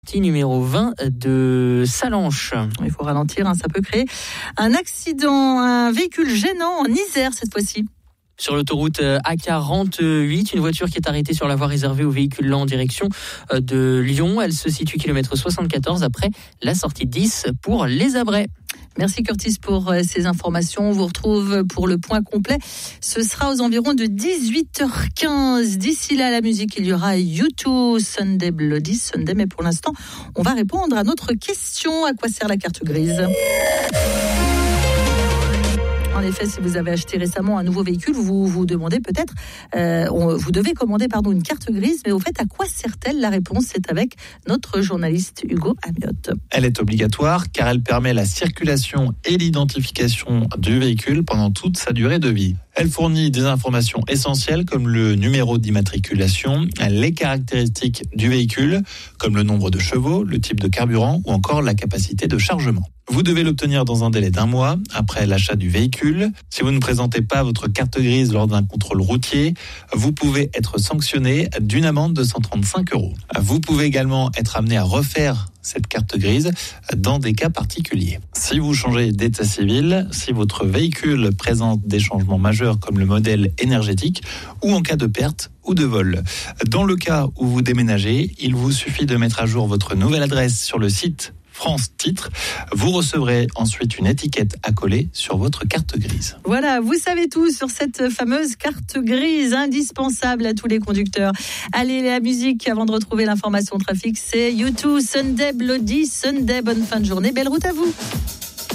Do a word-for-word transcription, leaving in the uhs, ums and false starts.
numéro vingt de Salanches. Il faut ralentir, hein, ça peut créer un accident, un véhicule gênant en Isère cette fois-ci. Sur l'autoroute A quarante-huit, une voiture qui est arrêtée sur la voie réservée aux véhicules lents en direction de Lyon. Elle se situe kilomètre soixante-quatorze après la sortie dix pour Les Abrets. Merci Curtis pour ces informations. On vous retrouve pour le point complet. Ce sera aux environs de dix-huit heures quinze. D'ici là, la musique, il y aura U deux, Sunday Bloody Sunday. Mais pour l'instant, on va répondre à notre question. À quoi sert la carte grise ? En effet, si vous avez acheté récemment un nouveau véhicule, vous vous demandez peut-être, euh, on, vous devez commander pardon, une carte grise, mais au fait, à quoi sert-elle ? La réponse, c'est avec notre journaliste Hugo Amiotte. Elle est obligatoire car elle permet la circulation et l'identification du véhicule pendant toute sa durée de vie. Elle fournit des informations essentielles comme le numéro d'immatriculation, les caractéristiques du véhicule, comme le nombre de chevaux, le type de carburant ou encore la capacité de chargement. Vous devez l'obtenir dans un délai d'un mois après l'achat du véhicule. Si vous ne présentez pas votre carte grise lors d'un contrôle routier, vous pouvez être sanctionné d'une amende de cent trente-cinq euros. Vous pouvez également être amené à refaire cette carte grise dans des cas particuliers. Si vous changez d'état civil, si votre véhicule présente des changements majeurs comme le modèle énergétique ou en cas de perte ou de vol. Dans le cas où vous déménagez, il vous suffit de mettre à jour votre nouvelle adresse sur le site France Titre. Vous recevrez ensuite une étiquette à coller sur votre carte grise. Voilà, vous savez tout sur cette fameuse carte grise indispensable à tous les conducteurs. Allez, la musique avant de retrouver l'information trafic, c'est U deux, Sunday Bloody Sunday. Bonne fin de journée, belle route à vous.